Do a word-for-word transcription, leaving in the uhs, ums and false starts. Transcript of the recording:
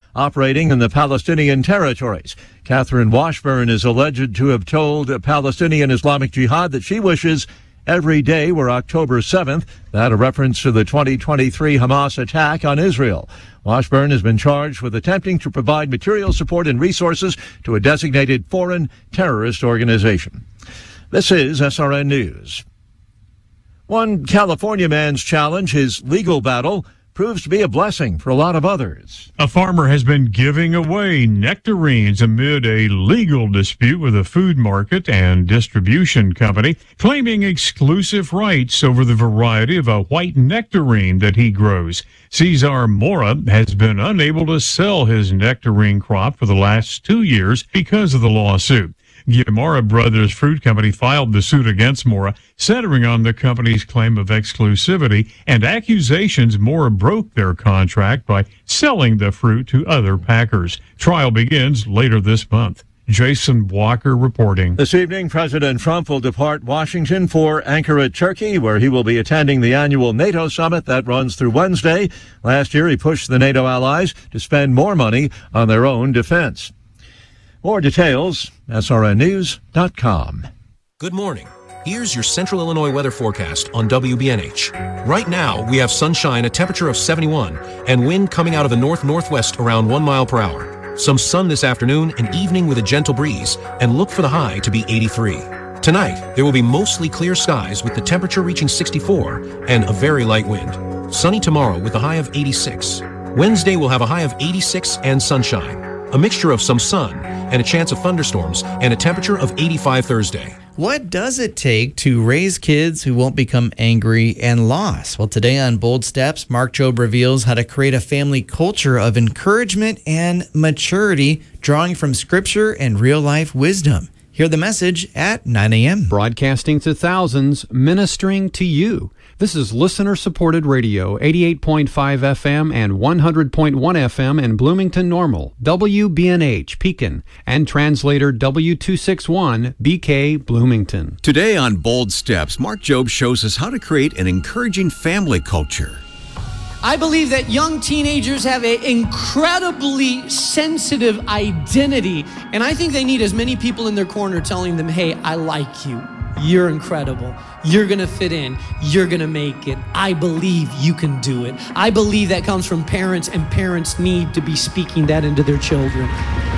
operating in the Palestinian territories. Catherine Washburn is alleged to have told Palestinian Islamic Jihad that she wishes every day were October seventh, that a reference to the twenty twenty-three Hamas attack on Israel. Washburn has been charged with attempting to provide material support and resources to a designated foreign terrorist organization. This is S R N News. One California man's challenge, his legal battle, proves to be a blessing for a lot of others. A farmer has been giving away nectarines amid a legal dispute with a food market and distribution company, claiming exclusive rights over the variety of a white nectarine that he grows. Cesar Mora has been unable to sell his nectarine crop for the last two years because of the lawsuit. Guimara Brothers Fruit Company filed the suit against Mora, centering on the company's claim of exclusivity and accusations Mora broke their contract by selling the fruit to other packers. Trial begins later this month. Jason Walker reporting. This evening, President Trump will depart Washington for Ankara, Turkey, where he will be attending the annual NATO summit that runs through Wednesday. Last year, he pushed the NATO allies to spend more money on their own defense. More details, S R N news dot com. Good morning. Here's your Central Illinois weather forecast on W B N H. Right now, we have sunshine, a temperature of seventy-one, and wind coming out of the north-northwest around one mile per hour. Some sun this afternoon and evening with a gentle breeze, and look for the high to be eighty-three. Tonight, there will be mostly clear skies with the temperature reaching sixty-four and a very light wind. Sunny tomorrow with a high of eighty-six. Wednesday will have a high of eighty-six and sunshine. A mixture of some sun and a chance of thunderstorms, and a temperature of eighty-five Thursday. What does it take to raise kids who won't become angry and lost? Well, today on Bold Steps, Mark Jobe reveals how to create a family culture of encouragement and maturity, drawing from scripture and real-life wisdom. Hear the message at nine a.m. Broadcasting to thousands, ministering to you. This is listener-supported radio, eighty-eight point five F M and one hundred point one F M in Bloomington Normal, W B N H, Pekin, and translator W two sixty-one, B K, Bloomington. Today on Bold Steps, Mark Jobe shows us how to create an encouraging family culture. I believe that young teenagers have an incredibly sensitive identity, and I think they need as many people in their corner telling them, hey, I like you. You're incredible. You're going to fit in. You're going to make it. I believe you can do it. I believe that comes from parents, and parents need to be speaking that into their children.